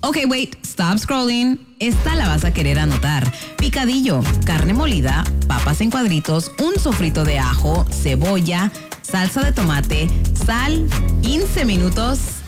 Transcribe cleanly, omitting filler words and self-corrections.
Ok, wait, stop scrolling. Esta la vas a querer anotar. Picadillo, carne molida, papas en cuadritos, un sofrito de ajo, cebolla, salsa de tomate, sal, 15 minutos